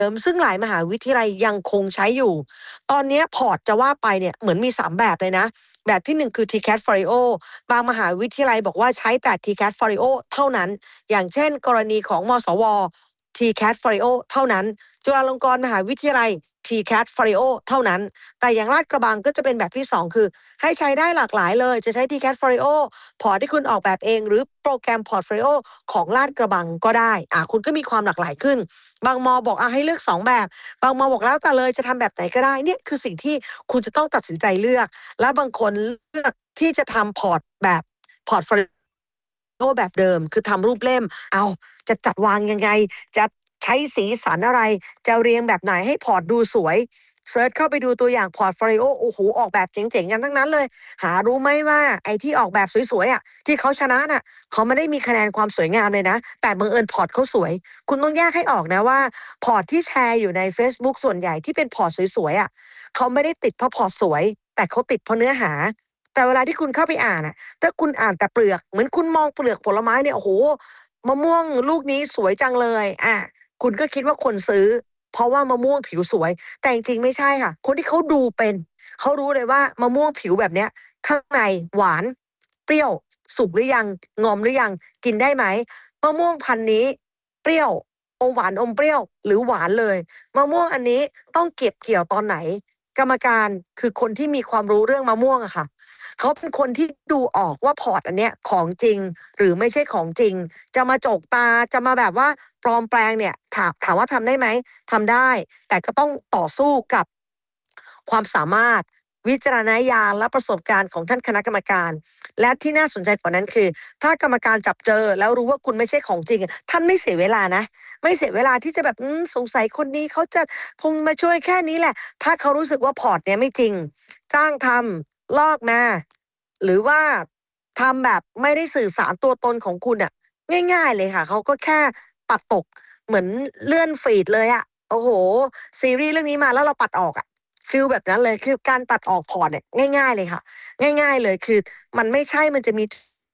ซึ่งหลายมหาวิทยาลัยยังคงใช้อยู่ตอนนี้พอร์ตจะว่าไปเนี่ยเหมือนมี3แบบเลยนะแบบที่1คือ TCAT Folio บางมหาวิทยาลัยบอกว่าใช้แต่ TCAT Folio เท่านั้นอย่างเช่นกรณีของมสว TCAT Folio เท่านั้นจุฬาลงกรณ์มหาวิทยาลัย TCAT Folio เท่านั้นแต่อย่างลาดกระบังก็จะเป็นแบบที่2คือให้ใช้ได้หลากหลายเลยจะใช้ TCAT Folio พอร์ตที่คุณออกแบบเองหรือโปรแกรม Portfolio ของลาดกระบังก็ได้คุณก็มีความหลากหลายขึ้นบางมอบอกให้เลือก2แบบบางมอบอกแล้วแต่เลยจะทำแบบไหนก็ได้เนี่ยคือสิ่งที่คุณจะต้องตัดสินใจเลือกและบางคนเลือกที่จะทำพอร์ตแบบพอร์ตโฟลิโอแบบเดิมคือทำรูปเล่มจะจัดวางยังไงจะใช้สีสันอะไรจะเรียงแบบไหนให้พอร์ตดูสวยเซิร์ชเข้าไปดูตัวอย่างพอร์ตโฟลิโอโอ้โหออกแบบเจ๋งๆกันทั้งนั้นเลยหารู้ไหมว่าไอ้ที่ออกแบบสวยๆที่เขาชนะน่ะเขาไม่ได้มีคะแนนความสวยงามเลยนะแต่บังเอิญพอร์ตเขาสวยคุณต้องแยกให้ออกนะว่าพอร์ตที่แชร์อยู่ใน Facebook ส่วนใหญ่ที่เป็นพอร์ตสวยๆเขาไม่ได้ติดเพราะพอร์ตสวยแต่เขาติดเพราะเนื้อหาแต่เวลาที่คุณเข้าไปอ่านถ้าคุณอ่านแต่เปลือกเหมือนคุณมองเปลือกผลไม้เนี่ยโอ้โหมะม่วงลูกนี้สวยจังเลยคุณก็คิดว่าคนซื้อเพราะว่ามะม่วงผิวสวยแต่จริงๆไม่ใช่ค่ะคนที่เขาดูเป็นเขารู้เลยว่ามะม่วงผิวแบบเนี้ยข้างในหวานเปรี้ยวสุกหรือยังงอมหรือยังกินได้ไหมมะม่วงพันธุ์นี้เปรี้ยวอมหวานอมเปรี้ยวหรือหวานเลยมะม่วงอันนี้ต้องเก็บเกี่ยวตอนไหนกรรมการคือคนที่มีความรู้เรื่องมะม่วงอะค่ะเขาเป็นคนที่ดูออกว่าพอร์ตอันเนี้ยของจริงหรือไม่ใช่ของจริงจะมาจกตาจะมาแบบว่าปลอมแปลงเนี่ยถามว่าทำได้ไหมทำได้แต่ก็ต้องต่อสู้กับความสามารถวิจารณญาณและประสบการณ์ของท่านคณะกรรมการและที่น่าสนใจกว่านั้นคือถ้ากรรมการจับเจอแล้วรู้ว่าคุณไม่ใช่ของจริงท่านไม่เสียเวลานะไม่เสียเวลาที่จะแบบสงสัยคนนี้เขาจะคงมาช่วยแค่นี้แหละถ้าเขารู้สึกว่าพอร์ตเนี้ยไม่จริงจ้างทำลอกมาหรือว่าทำแบบไม่ได้สื่อสารตัวตนของคุณง่ายๆเลยค่ะเขาก็แค่ปัดตกเหมือนเลื่อนฟีดเลยโอ้โหซีรีส์เรื่องนี้มาแล้วเราปัดออกฟีลแบบนั้นเลยคือการปัดออกพอร์ตเนี่ยง่ายๆเลยค่ะง่ายๆเลยคือมันไม่ใช่มันจะมี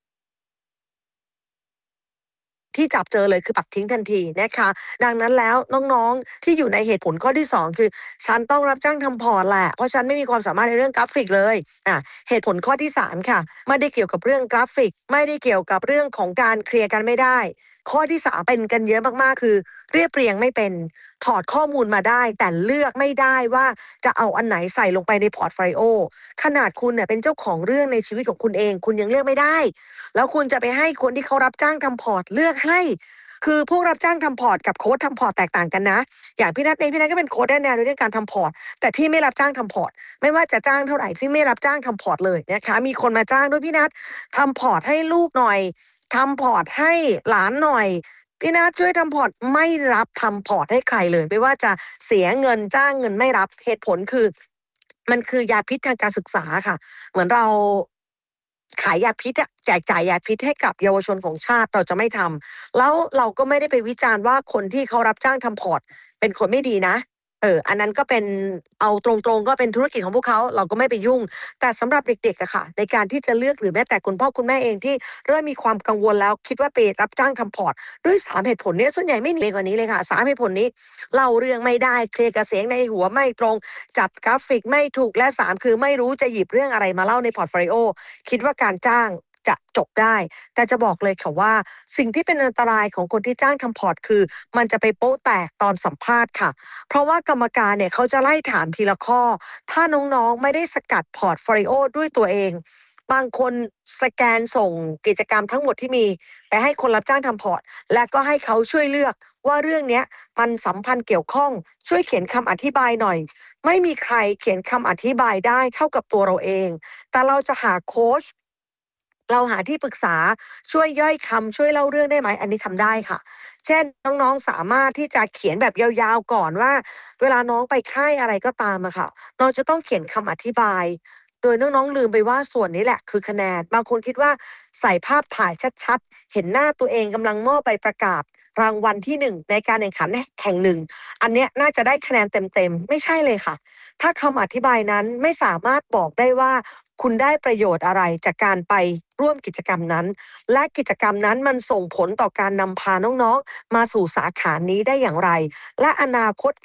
ที่จับเจอเลยคือปัดทิ้งทันทีนะคะดังนั้นแล้วน้องๆที่อยู่ในเหตุผลข้อที่2คือฉันต้องรับจ้างทำพอร์ตแหละเพราะฉันไม่มีความสามารถในเรื่องกราฟิกเลยเหตุผลข้อที่3ค่ะไม่ได้เกี่ยวกับเรื่องกราฟิกไม่ได้เกี่ยวกับเรื่องของการเคลียร์กันไม่ได้ข้อที่3เป็นกันเยอะมากๆคือเรียบเรียงไม่เป็นถอดข้อมูลมาได้แต่เลือกไม่ได้ว่าจะเอาอันไหนใส่ลงไปในพอร์ตโฟลิโอขนาดคุณเนี่ยเป็นเจ้าของเรื่องในชีวิตของคุณเองคุณยังเลือกไม่ได้แล้วคุณจะไปให้คนที่เขารับจ้างทำพอร์ตเลือกให้คือพวกรับจ้างทำพอร์ตกับโค้ชทำพอร์ตแตกต่างกันนะอย่างพี่นัทเองพี่นัทก็เป็นโค้ชแนวในเรื่องการทำพอร์ตแต่พี่ไม่รับจ้างทำพอร์ตไม่ว่าจะจ้างเท่าไหร่พี่ไม่รับจ้างทำพอร์ตเลยนะคะมีคนมาจ้างด้วยพี่นัททำพอร์ตให้ลูกหน่อยทำพอร์ตให้หลานหน่อยพี่นัทช่วยทำพอร์ตไม่รับทำพอร์ตให้ใครเลยไม่ว่าจะเสียเงินจ้างเงินไม่รับเหตุผลคือมันคือยาพิษทางการศึกษาค่ะเหมือนเราขายยาพิษแจกจ่ายยาพิษให้กับเยาวชนของชาติเราจะไม่ทำแล้วเราก็ไม่ได้ไปวิจารณ์ว่าคนที่เขารับจ้างทำพอร์ตเป็นคนไม่ดีนะอันนั้นก็เป็นเอาตรงๆก็เป็นธุรกิจของพวกเขาเราก็ไม่ไปยุ่งแต่สำหรับเด็กๆอะค่ะในการที่จะเลือกหรือแม้แต่คุณพ่อคุณแม่เองที่เริ่มมีความกังวลแล้วคิดว่าไปรับจ้างทำพอร์ตด้วย3เหตุผลเนี้ยส่วนใหญ่ไม่หนีกว่านี้เลยค่ะ3เหตุผลนี้เล่าเรื่องไม่ได้เคลียร์กับเสียงในหัวไม่ตรงจัดกราฟิกไม่ถูกและ3คือไม่รู้จะหยิบเรื่องอะไรมาเล่าในพอร์ตโฟลิโอคิดว่าการจ้างจะจบได้แต่จะบอกเลยค่ะว่าสิ่งที่เป็นอันตรายของคนที่จ้างทำพอร์ตคือมันจะไปโป๊ะแตกตอนสัมภาษณ์ค่ะเพราะว่ากรรมการเนี่ยเขาจะไล่ถามทีละข้อถ้าน้องๆไม่ได้สกัดพอร์ตโฟลิโอด้วยตัวเองบางคนสแกนส่งกิจกรรมทั้งหมดที่มีไปให้คนรับจ้างทำพอร์ตและก็ให้เขาช่วยเลือกว่าเรื่องนี้มันสัมพันธ์เกี่ยวข้องช่วยเขียนคำอธิบายหน่อยไม่มีใครเขียนคำอธิบายได้เท่ากับตัวเราเองแต่เราจะหาโค้ชเราหาที่ปรึกษาช่วยย่อยคำช่วยเล่าเรื่องได้ไหมอันนี้ทำได้ค่ะเช่นน้องๆสามารถที่จะเขียนแบบยาวๆก่อนว่าเวลาน้องไปค่ายอะไรก็ตามอะค่ะน้องจะต้องเขียนคำอธิบายโดยน้องๆลืมไปว่าส่วนนี้แหละคือคะแนนบางคนคิดว่าใส่ภาพถ่ายชัดๆเห็นหน้าตัวเองกำลังมอบใบประกาศรางวัลที่1ในการแข่งขันแห่งหนึ่งอันเนี้ยน่าจะได้คะแนนเต็มๆไม่ใช่เลยค่ะถ้าคำอธิบายนั้นไม่สามารถบอกได้ว่าคุณได้ประโยชน์อะไรจากการไปร่วมกิจกรรมนั้นและกิจกรรมนั้นมันส่งผลต่อการนำพาน้องๆมาสู่สาขานี้ได้อย่างไรและอนาคต